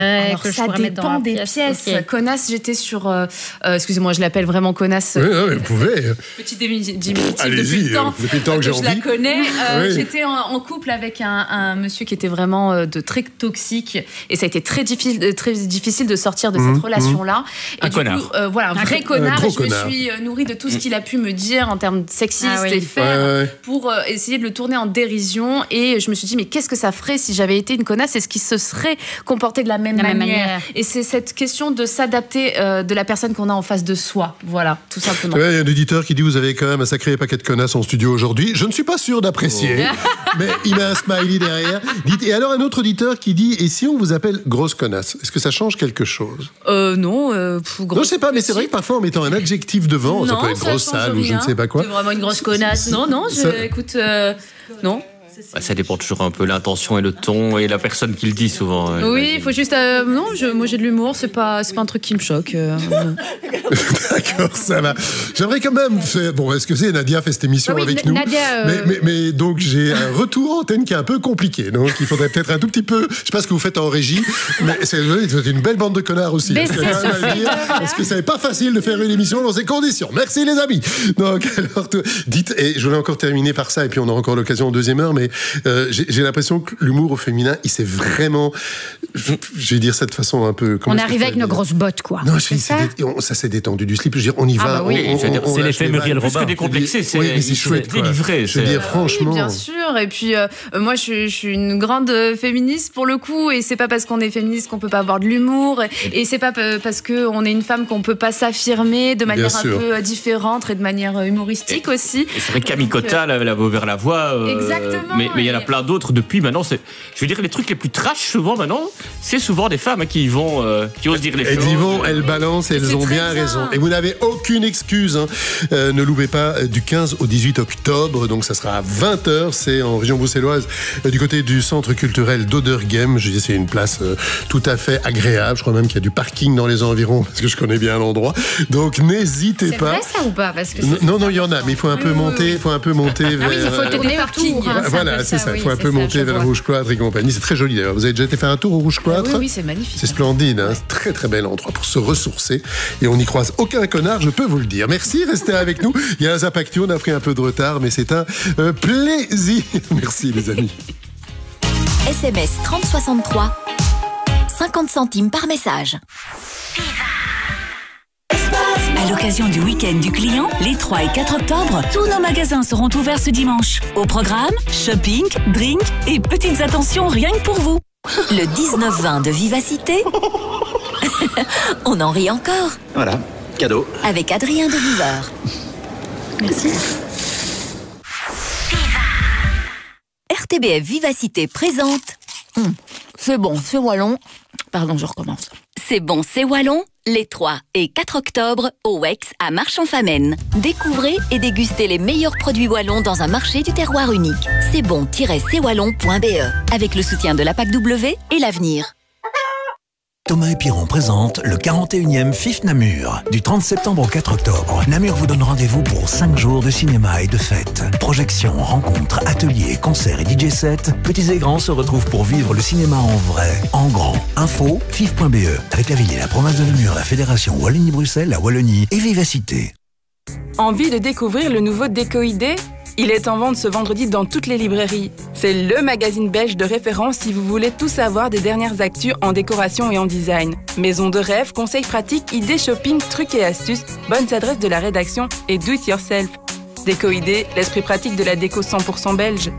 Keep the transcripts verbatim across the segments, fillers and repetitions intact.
Alors, que ça dépend des pièce. pièces. Okay. Connasse, j'étais sur... Euh, euh, excusez-moi, je l'appelle vraiment connasse. Oui, oui, vous pouvez. Petit diminutif Allez-y, depuis le temps, depuis le temps que, que j'ai je envie. la connais. Euh, oui. J'étais en, en couple avec un, un monsieur qui était vraiment euh, de très toxique. Et ça a été très difficile, très difficile de sortir de mmh, cette relation-là. Et un du connard. Coup, euh, voilà, un vrai un connard. gros Et je connard. me suis nourrie de tout ce qu'il a pu me dire en termes sexistes Ah oui. et faire Ouais, ouais. pour euh, essayer de le tourner en dérision. Et je me suis dit, mais qu'est-ce que ça ferait si j'avais été une connasse? Est-ce qu'il se serait comporté de la même, De la même manière, manière. Et c'est cette question de s'adapter euh, de la personne qu'on a en face de soi. Voilà, tout simplement. Il y a un auditeur qui dit vous avez quand même un sacré paquet de connasses en studio aujourd'hui. Je ne suis pas sûr d'apprécier, Oh. mais il met un smiley derrière. Dites, et alors un autre auditeur qui dit et si on vous appelle grosse connasse, est-ce que ça change quelque chose? Euh, non, euh, pff, Non, grosse je sais pas, mais c'est vrai que parfois en mettant un adjectif devant, ça Non, peut être grosse change sale ou je ne rien. sais pas quoi. C'est vraiment une grosse connasse. Non, non, je, Ça- écoute, euh, non. Bah, ça dépend toujours un peu l'intention et le ton et la personne qui le dit souvent. euh, Oui, il faut juste. Euh, non, je, moi j'ai de l'humour, c'est pas, c'est pas un truc qui me choque. euh. D'accord, ça va. J'aimerais quand même faire... Bon, est-ce que c'est Nadia fait cette émission Ah oui, avec N- nous Nadia, euh, mais, mais, mais donc j'ai un retour antenne qui est un peu compliqué. Donc il faudrait peut-être un tout petit peu... Je sais pas ce que vous faites en régie, mais c'est c'est une belle bande de connards aussi. Mais Parce que, c'est quand même ce à le dire, parce que ça n'est pas facile de faire une émission dans ces conditions. Merci les amis. Donc alors, t- dites, et je voulais encore terminer par ça, et puis on aura encore l'occasion en deuxième heure, mais euh, j'ai j'ai l'impression que l'humour au féminin, il s'est vraiment... Je je vais dire ça de façon un peu... comment On est-ce que arrive je avec pourrais nos dire grosses bottes, quoi. Non, je C'est dis, ça c'est dé- on- ça s'est détendu du slip. Je veux dire, on y va. Ah bah oui. on- on- Je veux dire, on c'est lâche l'effet les Muriel vannes. Robin. Plus que décomplexé, c'est- Oui, mais c'est il- chouette, c'est quoi. délivré, Je veux c'est- dire, Oui, franchement. bien sûr. Et puis, euh, moi, je, je suis une grande euh, féministe pour le coup. Et c'est pas parce qu'on est féministe qu'on peut pas avoir de l'humour. Et, et c'est pas p- parce qu'on est une femme qu'on peut pas s'affirmer de manière un sûr. peu euh, différente et de manière euh, humoristique aussi. Et c'est vrai que Camille Cotta, elle avait ouvert la voie. euh, Exactement, Mais mais il y en a et- plein d'autres depuis. Maintenant, c'est. Je veux dire, les trucs les plus trash, souvent, maintenant, c'est souvent des femmes hein, qui y vont, euh, qui osent dire les Elles choses. y vont, elles balancent et elles c'est ont très bien bien. raison. Et vous n'avez aucune excuse. Hein. Euh, ne loupez pas euh, du quinze au dix-huit octobre. Donc ça sera à vingt heures. C'est en région bruxelloise, euh, du côté du centre culturel d'Oderghem. Je dis, c'est une place euh, tout à fait agréable. Je crois même qu'il y a du parking dans les environs parce que je connais bien l'endroit. Donc n'hésitez C'est pas. vrai ça ou pas? Parce que N- c'est- Non, non, il y en a, mais il faut un peu oui, monter, oui. il faut un peu monter vers. Ah oui, il faut euh, tourner parking. autour. hein, Voilà, un c'est peu ça. Il oui, faut un c'est peu ça, monter je vers le vois. Rouge Cloître et compagnie. C'est très joli d'ailleurs. Vous avez déjà été faire un tour au Rouge Cloître? Oui, oui, c'est magnifique. C'est splendide, hein. Très très bel endroit pour se ressourcer. Et on n'y croise aucun connard, je peux vous le dire. Merci, restez avec nous. Il y a un Zap Actu, on a pris un peu de retard, mais c'est un euh, plaisir. Merci les amis. S M S trente soixante-trois, cinquante centimes par message. À l'occasion du week-end du client, les trois et quatre octobre, tous nos magasins seront ouverts ce dimanche. Au programme, shopping, drink et petites attentions rien que pour vous. Le dix-neuf vingt de Vivacité. On en rit encore. Voilà, cadeau. Avec Adrien de Viveur. Merci. R T B F Vivacité présente. Hum, c'est bon, c'est wallon. Pardon, je recommence. C'est bon, c'est wallon. Les trois et quatre octobre au Wex à Marchand-Famenne. Découvrez et dégustez les meilleurs produits wallons dans un marché du terroir unique. C'est bon tiret c wallon point b e avec le soutien de la P A C W et l'avenir. Thomas et Piron présente le quarante et unième F I F Namur. Du trente septembre au quatre octobre, Namur vous donne rendez-vous pour cinq jours de cinéma et de fêtes. Projections, rencontres, ateliers, concerts et D J sets. Petits et grands se retrouvent pour vivre le cinéma en vrai, en grand. Info, F I F point b e. Avec la ville et la province de Namur, la fédération Wallonie-Bruxelles, la Wallonie et Vivacité. Envie de découvrir le nouveau Décoidé ? Il est en vente ce vendredi dans toutes les librairies. C'est le magazine belge de référence si vous voulez tout savoir des dernières actus en décoration et en design. Maison de rêve, conseils pratiques, idées shopping, trucs et astuces, bonnes adresses de la rédaction et do it yourself. Décoidé, l'esprit pratique de la déco cent pour cent belge.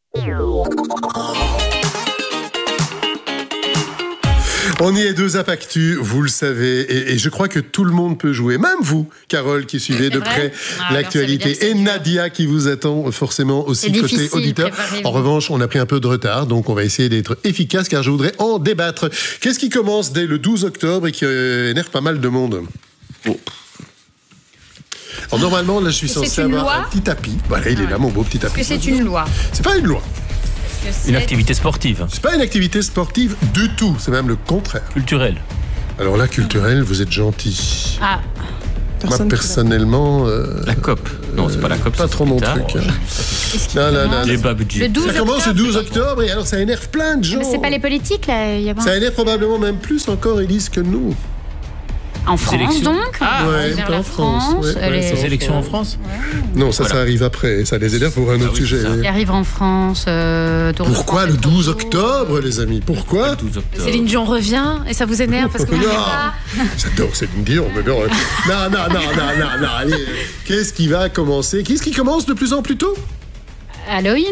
On y est, deux Zap Actu, vous le savez, et, et je crois que tout le monde peut jouer, même vous, Carole, qui suivez de vrai près Ah, l'actualité, alors, ça veut et dire que c'est Nadia qui vous attend forcément aussi C'est côté difficile, auditeur. préparez-vous. En revanche, on a pris un peu de retard, donc on va essayer d'être efficace, car je voudrais en débattre. Qu'est-ce qui commence dès le douze octobre et qui euh, énerve pas mal de monde? Bon. Alors, normalement, là, je suis Et censé c'est une avoir loi un petit tapis. Voilà, il est là, mon beau petit tapis. Est-ce que c'est une loi? C'est pas une loi. Une activité sportive, C'est pas une activité sportive du tout. C'est même le contraire. culturelle. Alors là, culturel, vous êtes gentil. Ah, Moi, personnellement... Euh, la C O P. Non, c'est pas la C O P. Pas trop mon tard. truc. Non, non, non. Le douze ça commence le octobre. douze octobre et alors ça énerve plein de gens. Mais c'est pas les politiques, là. Y a pas... Ça énerve probablement même plus encore, Élise, que nous. En France, élections. donc Ah, ouais, vers pas la en France. France, ouais, ouais, les- c'est Les élections en France. Non, ça, Voilà. ça arrive après. Ça les énerve pour un Ah autre oui, sujet. c'est ça. Qui arrive en France. Euh, Tour de Pourquoi France, le douze Tour de- octobre, les amis? Pourquoi? Le douze octobre. Céline Dion revient et ça vous énerve parce que vous Non. n'aimez pas. J'adore Céline Dion, mais non. Non, non, non, non, non, non. Allez, qu'est-ce qui va commencer? Qu'est-ce qui commence de plus en plus tôt? Halloween.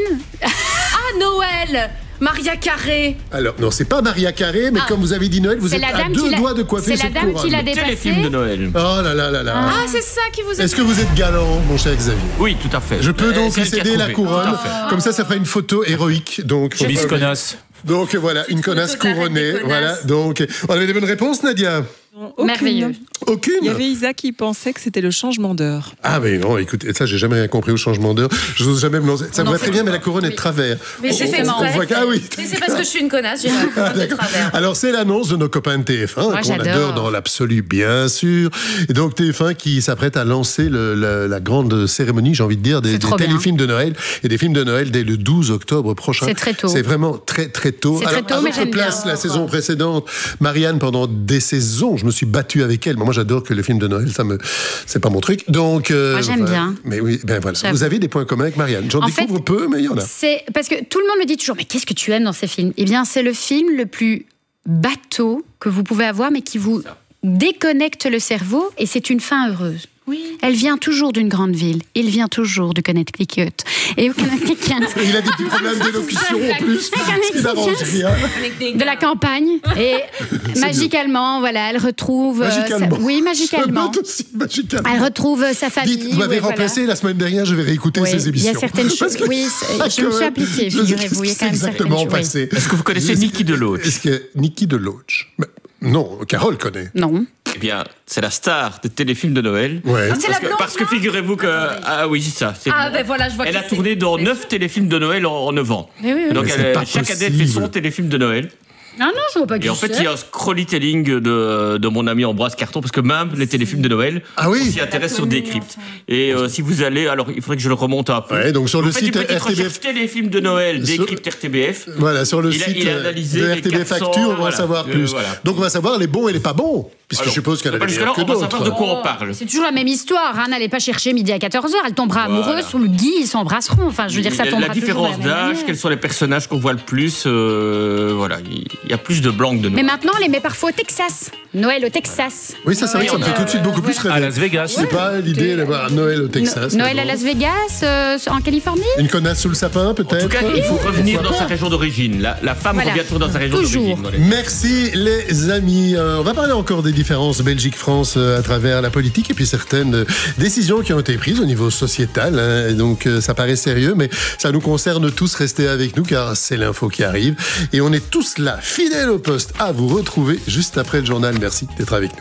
Ah, Noël Maria Carré. Alors, non, c'est pas Maria Carré, mais Ah. comme vous avez dit Noël, vous C'est êtes la à dame deux qui l'a- doigts de coiffer c'est la cette dame qui couronne. l'a dépassé. Téléfilm de Noël. Oh là là là là. Ah, c'est ça qui vous Est-ce que vous êtes galant, mon cher Xavier? Oui, tout à fait. Je peux Euh, donc c'est lui elle qui a céder la trouvé. couronne. Tout à fait. Comme ça, ça fera une photo héroïque. Donc, Miss Connasse. donc voilà, une connasse photo de la reine couronnée. des connasses. Voilà. Donc, on avait des bonnes réponses, Nadia? Aucune. Merveilleux. Aucune? Il y avait Isa qui pensait que c'était le changement d'heure. Ah, mais non, écoutez, ça, j'ai jamais rien compris au changement d'heure. Je n'ose jamais me lancer. Ça me Non, va très c'est- bien, mais la couronne est de travers. Mais j'ai On- fait on- on exprès. voit que- Ah oui. Mais c'est parce que je suis une connasse, j'ai la Ah, couronne de d'accord. travers. Alors, c'est l'annonce de nos copains de T F un, Moi, qu'on j'adore. adore dans l'absolu, bien sûr. Et donc, T F un qui s'apprête à lancer le- le- la grande cérémonie, j'ai envie de dire, des, C'est des trop bien. téléfilms de Noël et des films de Noël dès le douze octobre prochain. C'est très tôt. C'est vraiment très, très tôt. C'est très Alors, tôt, à mais votre j'aime place, bien. la saison précédente, Marianne, pendant des saisons, je me suis battu avec elle. Moi, j'adore que les films de Noël, ça me, c'est pas mon truc. Donc, euh, Moi, j'aime voilà. bien. Mais oui, ben voilà. J'avoue. Vous avez des points communs avec Marianne. J'en En découvre fait, peu, mais il y en a. C'est parce que tout le monde me dit toujours, mais qu'est-ce que tu aimes dans ces films? Eh bien, c'est le film le plus bateau que vous pouvez avoir, mais qui vous déconnecte le cerveau, et c'est une fin heureuse. Oui. Elle vient toujours d'une grande ville. Il vient toujours du Connecticut. Et au Connecticut, Il a des petits problèmes d'élocution en plus. Ce qui n'arrange rien. de la campagne. Et magicalement, voilà, elle retrouve. euh, Magicalement. sa- Oui, magicalement. Je note aussi, magicalement. Elle retrouve euh, sa famille. Dites, vous m'avez ouais, voilà. remplacé la semaine dernière, je vais réécouter Oui, ces émissions. il y a certaines choses- Parce que- oui, c'est- Ah, je me quand suis même. appliquée, Je sais figurez-vous, il y a ce quand même qui s'est certaines exactement choses, oui. passé. Est-ce que vous connaissez Niki Deloach? Est-ce que Niki Deloach? Ben, non, Carole connaît. Non. Eh bien, c'est la star des téléfilms de Noël. Ouais. Ah, c'est la Parce que, blonde, parce que là figurez-vous que... Ah oui, c'est ça. c'est Ah, bon. ben voilà, je vois Elle qui a c'est. tourné dans neuf téléfilms de Noël en, en neuf ans. Mais oui, oui. Donc Mais elle, c'est pas chaque année, elle fait possible. son téléfilm de Noël. Ah non, je vois pas qui Et en fait, c'est. il y a un scrollytelling de, de mon ami Ambroise Carton, parce que même les téléfilms de Noël, Ah oui. on s'y intéresse sur Décrypte. Et euh, si vous allez, alors il faudrait que je le remonte un peu. Ouais, donc sur le Vous faites site une petite R T B F. recherche téléfilms de Noël, Sur- Décrypte R T B F. Voilà, sur le Il a- site il a euh, analysé de les R T B F quatre cents, Actu, on va en voilà. savoir Euh, plus. voilà. Donc on va savoir les bons et les pas bons, puisque Alors, je suppose qu'il y en a pas des jusque-là, meilleurs que on va savoir de d'autres. quoi on parle. C'est toujours la même histoire. Hein. N'allez pas chercher midi à quatorze heures. Elle tombera Voilà. amoureuse sous le gui, ils s'embrasseront. Enfin, je veux dire, ça La- tombera La toujours de différence la même d'âge, manière. quels sont les personnages qu'on voit le plus, euh, voilà, il y a plus de blanc que de Mais noir. maintenant, on les met parfois au Texas. Noël au Texas. Oui, ça c'est vrai que ça me fait tout de suite beaucoup plus rêver. À Las Vegas. C'est pas l'idée d'avoir Noël au Texas. No- Noël mais à bon. Las Vegas, euh, en Californie. Une connasse sous le sapin, peut-être. En tout cas, il faut revenir Pourquoi dans sa pas. région d'origine. La, la femme Voilà. revient toujours dans sa région Toujours. d'origine. dans les- Merci les amis. Euh, on va parler encore des différences Belgique-France euh, à travers la politique et puis certaines euh, décisions qui ont été prises au niveau sociétal. Hein. Et donc euh, ça paraît sérieux, mais ça nous concerne tous. Restez avec nous car c'est l'info qui arrive. Et on est tous là, fidèles au poste, à vous retrouver juste après le journal. Merci d'être avec nous.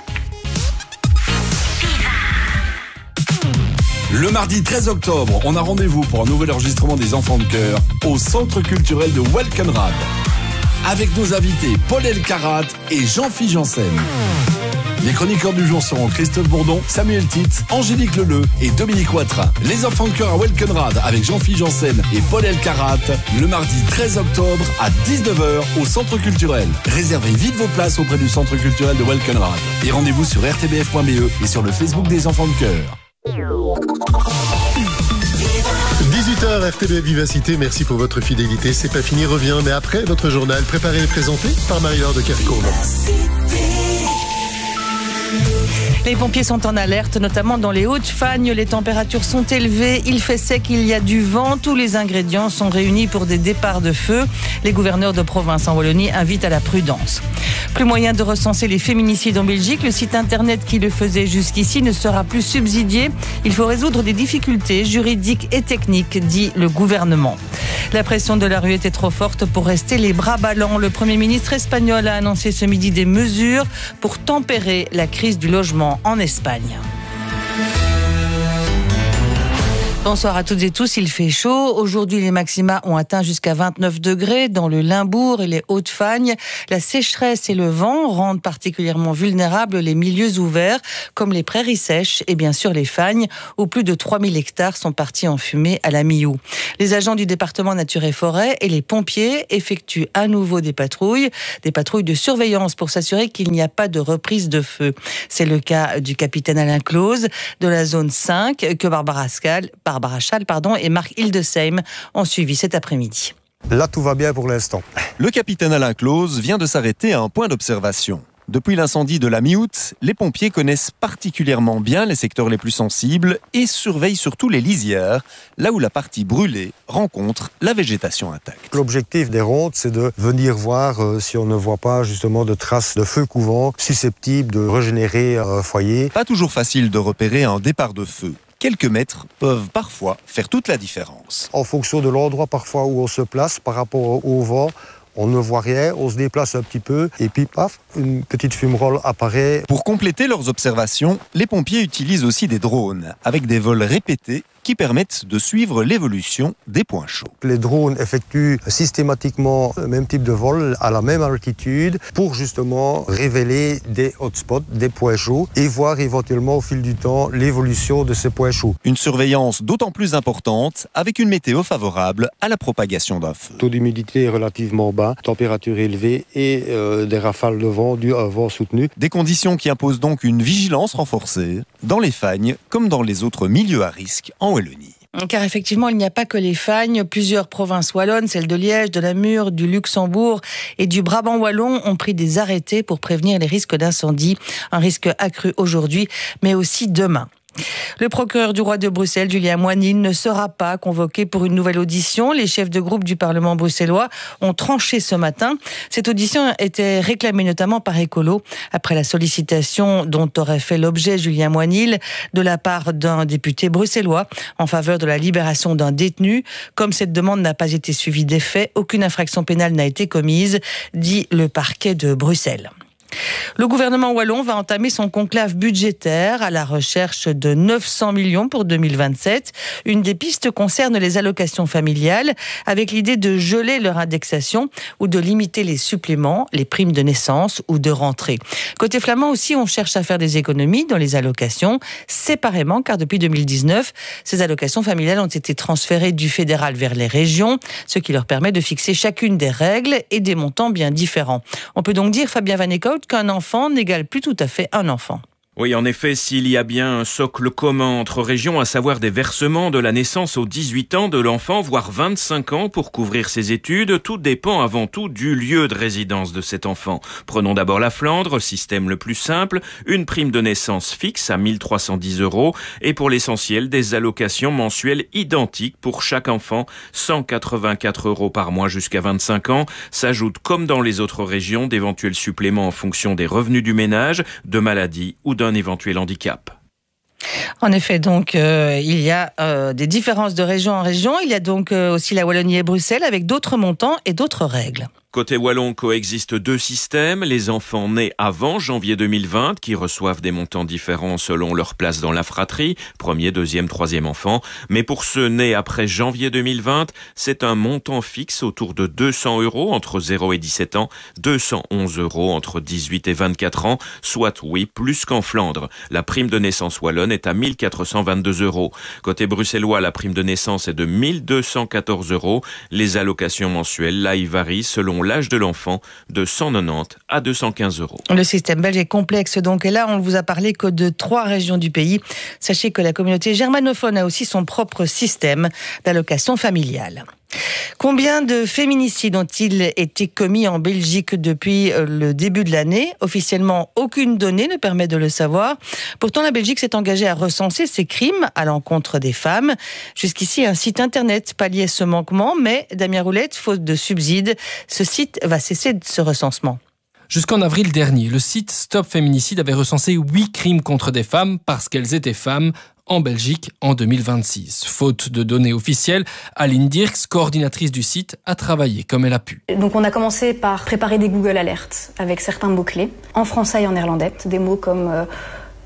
Le mardi treize octobre, on a rendez-vous pour un nouvel enregistrement des Enfants de Cœur au Centre culturel de Welkenrad. Avec nos invités Paul Elkarat et Jean-Philippe Janssen. Les chroniqueurs du jour seront Christophe Bourdon, Samuel Titz, Angélique Leleu et Dominique Watrin. Les Enfants de Cœur à Welkenrad avec Jean-Philippe Janssen et Paul Elkarat le mardi treize octobre à dix-neuf heures au Centre culturel. Réservez vite vos places auprès du Centre culturel de Welkenrad. Et rendez-vous sur r t b f point b e et sur le Facebook des Enfants de Cœur. dix-huit heures R T B Vivacité, merci pour votre fidélité. C'est pas fini, revient, mais après votre journal préparé et présenté par Marie-Laure de Kercombe. Les pompiers sont en alerte, notamment dans les Hautes-Fagnes. Les températures sont élevées, il fait sec, il y a du vent. Tous les ingrédients sont réunis pour des départs de feu. Les gouverneurs de province en Wallonie invitent à la prudence. Plus moyen de recenser les féminicides en Belgique. Le site internet qui le faisait jusqu'ici ne sera plus subsidié. Il faut résoudre des difficultés juridiques et techniques, dit le gouvernement. La pression de la rue était trop forte pour rester les bras ballants. Le Premier ministre espagnol a annoncé ce midi des mesures pour tempérer la crise du logement en Espagne. Bonsoir à toutes et tous, il fait chaud. Aujourd'hui, les maxima ont atteint jusqu'à vingt-neuf degrés dans le Limbourg et les Hauts-de-Fagne. La sécheresse et le vent rendent particulièrement vulnérables les milieux ouverts, comme les prairies sèches et bien sûr les fagnes, où plus de trois mille hectares sont partis en fumée à la mi-août. Les agents du département Nature et Forêt et les pompiers effectuent à nouveau des patrouilles, des patrouilles de surveillance pour s'assurer qu'il n'y a pas de reprise de feu. C'est le cas du capitaine Alain Clause de la zone cinq que Barbara Schall, Barbara Schall pardon, et Marc Hildesheim ont suivi cet après-midi. Là, tout va bien pour l'instant. Le capitaine Alain Clause vient de s'arrêter à un point d'observation. Depuis l'incendie de la mi-août, les pompiers connaissent particulièrement bien les secteurs les plus sensibles et surveillent surtout les lisières, là où la partie brûlée rencontre la végétation intacte. L'objectif des rondes, c'est de venir voir euh, si on ne voit pas justement de traces de feu couvant susceptibles de régénérer un foyer. Pas toujours facile de repérer un départ de feu. Quelques mètres peuvent parfois faire toute la différence. En fonction de l'endroit parfois où on se place par rapport au vent, on ne voit rien, on se déplace un petit peu et puis paf, une petite fumerole apparaît. Pour compléter leurs observations, les pompiers utilisent aussi des drones avec des vols répétés qui permettent de suivre l'évolution des points chauds. Les drones effectuent systématiquement le même type de vol à la même altitude pour justement révéler des hotspots, des points chauds et voir éventuellement au fil du temps l'évolution de ces points chauds. Une surveillance d'autant plus importante avec une météo favorable à la propagation d'un feu. Taux d'humidité relativement bas, température élevée et euh, des rafales de vent dues à un vent soutenu. Des conditions qui imposent donc une vigilance renforcée dans les fagnes comme dans les autres milieux à risque en Wallonie. Car effectivement, il n'y a pas que les fagnes. Plusieurs provinces wallonnes, celles de Liège, de Namur, du Luxembourg et du Brabant wallon, ont pris des arrêtés pour prévenir les risques d'incendie. Un risque accru aujourd'hui, mais aussi demain. Le procureur du roi de Bruxelles, Julien Moinil, ne sera pas convoqué pour une nouvelle audition. Les chefs de groupe du Parlement bruxellois ont tranché ce matin. Cette audition était réclamée notamment par Écolo, après la sollicitation dont aurait fait l'objet Julien Moinil de la part d'un député bruxellois en faveur de la libération d'un détenu. Comme cette demande n'a pas été suivie d'effet, aucune infraction pénale n'a été commise, dit le parquet de Bruxelles. Le gouvernement wallon va entamer son conclave budgétaire à la recherche de neuf cents millions pour deux mille vingt-sept. Une des pistes concerne les allocations familiales, avec l'idée de geler leur indexation ou de limiter les suppléments, les primes de naissance ou de rentrée. Côté flamand aussi, on cherche à faire des économies dans les allocations, séparément, car depuis deux mille dix-neuf, ces allocations familiales ont été transférées du fédéral vers les régions, ce qui leur permet de fixer chacune des règles et des montants bien différents. On peut donc dire, Fabien Van Eekhout, qu'un enfant n'égale plus tout à fait un enfant. Oui, en effet, s'il y a bien un socle commun entre régions, à savoir des versements de la naissance aux dix-huit ans de l'enfant, voire vingt-cinq ans pour couvrir ses études, tout dépend avant tout du lieu de résidence de cet enfant. Prenons d'abord la Flandre, système le plus simple, une prime de naissance fixe à mille trois cent dix euros et pour l'essentiel des allocations mensuelles identiques pour chaque enfant, cent quatre-vingt-quatre euros par mois jusqu'à vingt-cinq ans. S'ajoutent, comme dans les autres régions, d'éventuels suppléments en fonction des revenus du ménage, de maladie ou d'un éventuel handicap. En effet, donc, euh, il y a euh, des différences de région en région. Il y a donc euh, aussi la Wallonie et Bruxelles avec d'autres montants et d'autres règles. Côté wallon, coexistent deux systèmes. Les enfants nés avant janvier deux mille vingt, qui reçoivent des montants différents selon leur place dans la fratrie, premier, deuxième, troisième enfant. Mais pour ceux nés après janvier deux mille vingt, c'est un montant fixe autour de deux cents euros entre zéro et dix-sept ans, deux cent onze euros entre dix-huit et vingt-quatre ans, soit, oui, plus qu'en Flandre. La prime de naissance wallonne est à mille quatre cent vingt-deux euros. Côté bruxellois, la prime de naissance est de mille deux cent quatorze euros. Les allocations mensuelles, là, y varient selon l'âge de l'enfant, de cent quatre-vingt-dix à deux cent quinze euros. Le système belge est complexe donc, et là on ne vous a parlé que de trois régions du pays. Sachez que la communauté germanophone a aussi son propre système d'allocation familiale. Combien de féminicides ont-ils été commis en Belgique depuis le début de l'année ? Officiellement, aucune donnée ne permet de le savoir. Pourtant, la Belgique s'est engagée à recenser ces crimes à l'encontre des femmes. Jusqu'ici, un site internet palliait ce manquement, mais Damien Roulette, faute de subsides, ce site va cesser de ce recensement. Jusqu'en avril dernier, le site Stop Féminicide avait recensé huit crimes contre des femmes parce qu'elles étaient femmes en Belgique en deux mille vingt-six. Faute de données officielles, Aline Dirks, coordinatrice du site, a travaillé comme elle a pu. Donc on a commencé par préparer des Google Alerts avec certains mots-clés, en français et en néerlandais. Des mots comme euh,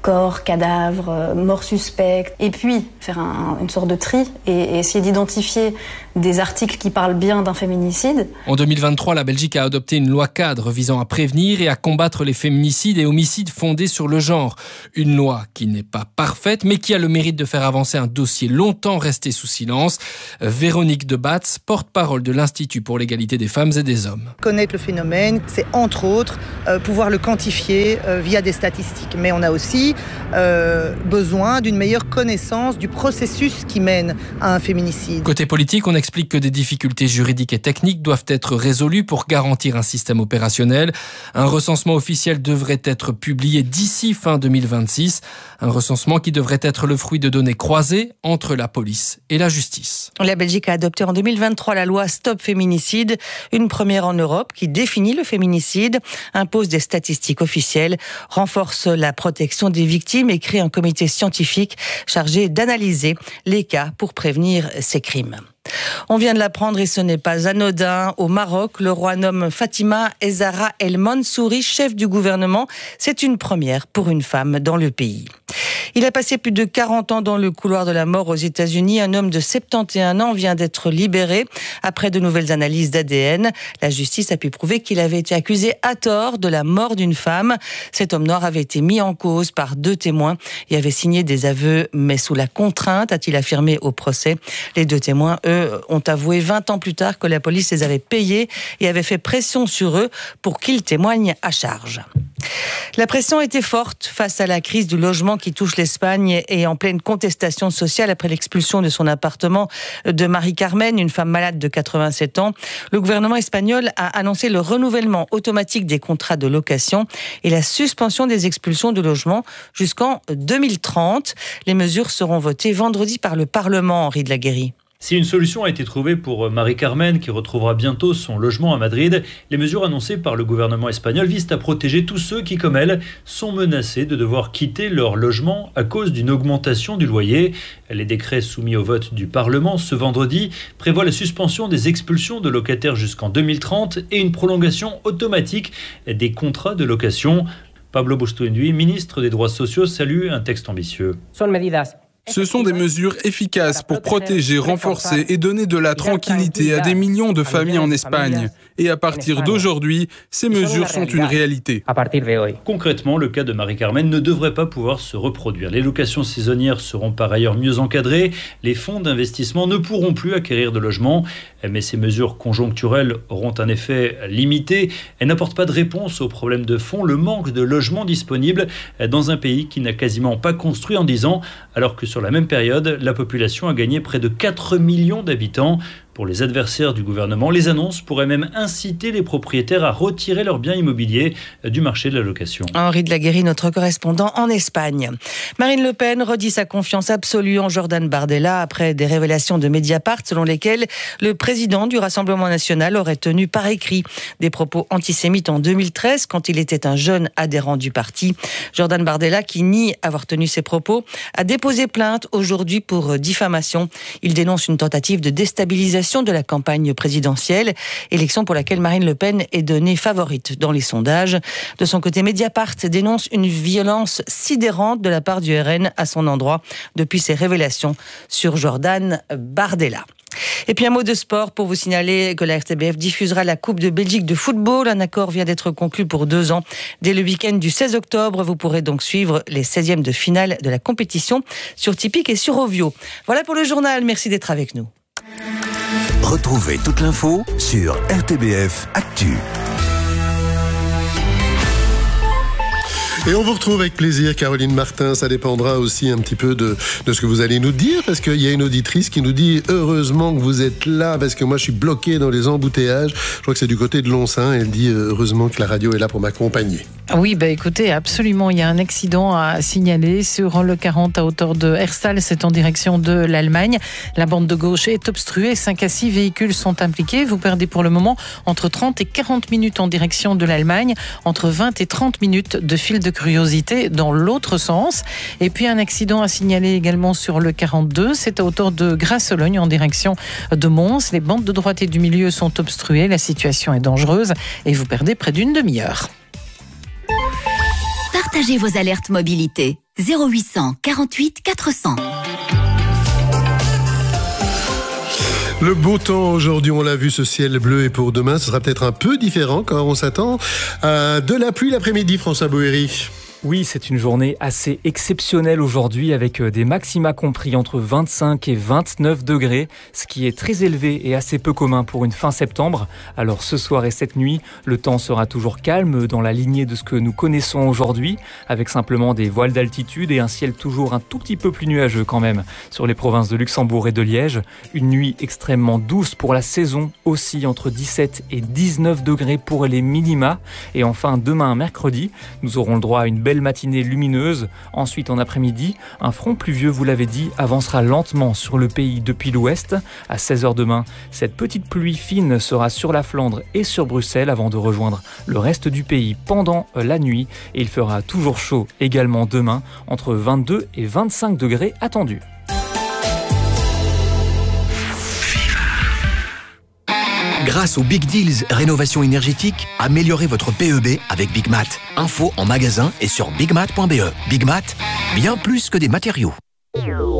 corps, cadavres, morts suspectes, et puis faire un, une sorte de tri et, et essayer d'identifier des articles qui parlent bien d'un féminicide. En deux mille vingt-trois, la Belgique a adopté une loi cadre visant à prévenir et à combattre les féminicides et homicides fondés sur le genre. Une loi qui n'est pas parfaite, mais qui a le mérite de faire avancer un dossier longtemps resté sous silence. Véronique Debatz, porte-parole de l'Institut pour l'égalité des femmes et des hommes. Connaître le phénomène, c'est entre autres euh, pouvoir le quantifier euh, via des statistiques. Mais on a aussi euh, besoin d'une meilleure connaissance du processus qui mène à un féminicide. Côté politique, on explique que des difficultés juridiques et techniques doivent être résolues pour garantir un système opérationnel. Un recensement officiel devrait être publié d'ici fin deux mille vingt-six. Un recensement qui devrait être le fruit de données croisées entre la police et la justice. La Belgique a adopté en deux mille vingt-trois la loi Stop Féminicide, une première en Europe qui définit le féminicide, impose des statistiques officielles, renforce la protection des victimes et crée un comité scientifique chargé d'analyser les cas pour prévenir ces crimes. On vient de l'apprendre et ce n'est pas anodin. Au Maroc, le roi nomme Fatima Ezzara El Mansouri chef du gouvernement. C'est une première pour une femme dans le pays. Il a passé plus de quarante ans dans le couloir de la mort aux États-Unis. Un homme de soixante et un ans vient d'être libéré après de nouvelles analyses d'A D N. La justice a pu prouver qu'il avait été accusé à tort de la mort d'une femme. Cet homme noir avait été mis en cause par deux témoins et avait signé des aveux, mais sous la contrainte, a-t-il affirmé au procès. Les deux témoins, eux, ont avoué vingt ans plus tard que la police les avait payés et avait fait pression sur eux pour qu'ils témoignent à charge. La pression était forte face à la crise du logement qui touche l'Espagne et en pleine contestation sociale après l'expulsion de son appartement de Marie-Carmen, une femme malade de quatre-vingt-sept ans. Le gouvernement espagnol a annoncé le renouvellement automatique des contrats de location et la suspension des expulsions de logements jusqu'en deux mille trente. Les mesures seront votées vendredi par le Parlement, Henri de la Guérie. Si une solution a été trouvée pour Marie-Carmen, qui retrouvera bientôt son logement à Madrid, les mesures annoncées par le gouvernement espagnol visent à protéger tous ceux qui, comme elle, sont menacés de devoir quitter leur logement à cause d'une augmentation du loyer. Les décrets soumis au vote du Parlement ce vendredi prévoient la suspension des expulsions de locataires jusqu'en deux mille trente et une prolongation automatique des contrats de location. Pablo Busto-Enduy, ministre des Droits sociaux, salue un texte ambitieux. Ce sont des mesures efficaces pour protéger, renforcer et donner de la tranquillité à des millions de familles en Espagne. Et à partir d'aujourd'hui, ces mesures sont une réalité. Concrètement, le cas de Marie-Carmen ne devrait pas pouvoir se reproduire. Les locations saisonnières seront par ailleurs mieux encadrées. Les fonds d'investissement ne pourront plus acquérir de logements. Mais ces mesures conjoncturelles auront un effet limité. Elles n'apportent pas de réponse aux problèmes de fond, le manque de logements disponibles dans un pays qui n'a quasiment pas construit en dix ans, alors que sur la même période, la population a gagné près de quatre millions d'habitants. Pour les adversaires du gouvernement, les annonces pourraient même inciter les propriétaires à retirer leurs biens immobiliers du marché de la location. Henri de la Guérie, notre correspondant en Espagne. Marine Le Pen redit sa confiance absolue en Jordan Bardella après des révélations de Mediapart selon lesquelles le président du Rassemblement national aurait tenu par écrit des propos antisémites en deux mille treize quand il était un jeune adhérent du parti. Jordan Bardella, qui nie avoir tenu ces propos, a déposé plainte aujourd'hui pour diffamation. Il dénonce une tentative de déstabilisation de la campagne présidentielle, élection pour laquelle Marine Le Pen est donnée favorite dans les sondages. De son côté, Mediapart dénonce une violence sidérante de la part du R N à son endroit depuis ses révélations sur Jordan Bardella. Et puis un mot de sport pour vous signaler que la R T B F diffusera la Coupe de Belgique de football. Un accord vient d'être conclu pour deux ans. Dès le week-end du seize octobre, vous pourrez donc suivre les seizièmes de finale de la compétition sur Tipeee et sur Ovio. Voilà pour le journal. Merci d'être avec nous. Retrouvez toute l'info sur R T B F Actu. Et on vous retrouve avec plaisir, Caroline Martin. Ça dépendra aussi un petit peu de, de ce que vous allez nous dire, parce qu'il y a une auditrice qui nous dit « Heureusement que vous êtes là, parce que moi je suis bloqué dans les embouteillages. » Je crois que c'est du côté de Lonsin. Elle dit « Heureusement que la radio est là pour m'accompagner. » Oui, bah écoutez, absolument. Il y a un accident à signaler sur le quarante à hauteur de Herstal. C'est en direction de l'Allemagne. La bande de gauche est obstruée. cinq à six véhicules sont impliqués. Vous perdez pour le moment entre trente et quarante minutes en direction de l'Allemagne, entre vingt et trente minutes de fil de curiosité dans l'autre sens. Et puis un accident à signaler également sur le quarante-deux. C'est à hauteur de Grasse-Sologne en direction de Mons. Les bandes de droite et du milieu sont obstruées. La situation est dangereuse et vous perdez près d'une demi-heure. Partagez vos alertes mobilité. zéro huit cent quarante-huit quatre cents. Le beau temps aujourd'hui, on l'a vu, ce ciel bleu, et pour demain, ce sera peut-être un peu différent car on s'attend à de la pluie l'après-midi, François Boéry. Oui, c'est une journée assez exceptionnelle aujourd'hui avec des maxima compris entre vingt-cinq et vingt-neuf degrés, ce qui est très élevé et assez peu commun pour une fin septembre. Alors ce soir et cette nuit, le temps sera toujours calme dans la lignée de ce que nous connaissons aujourd'hui, avec simplement des voiles d'altitude et un ciel toujours un tout petit peu plus nuageux quand même sur les provinces de Luxembourg et de Liège. Une nuit extrêmement douce pour la saison, aussi entre dix-sept et dix-neuf degrés pour les minima. Et enfin, demain mercredi, nous aurons le droit à une belle matinée lumineuse. Ensuite, en après-midi, un front pluvieux, vous l'avez dit, avancera lentement sur le pays depuis l'ouest. À seize heures demain, cette petite pluie fine sera sur la Flandre et sur Bruxelles avant de rejoindre le reste du pays pendant la nuit. Et il fera toujours chaud également demain, entre vingt-deux et vingt-cinq degrés attendus. Grâce aux Big Deals Rénovation énergétique, améliorez votre P E B avec Big Mat. Info en magasin et sur big mat point b e. Big Mat, bien plus que des matériaux.